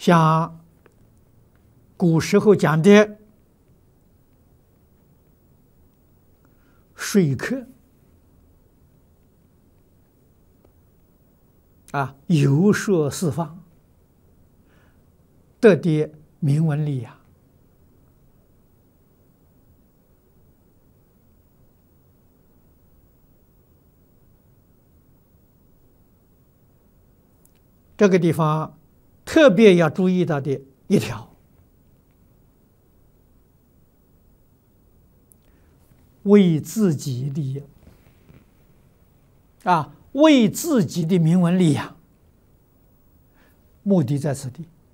像古时候讲的说客游说四方，得的名闻利养。这个地方特别要注意到的一条，为自己利益为自己的名闻利养，目的在此地。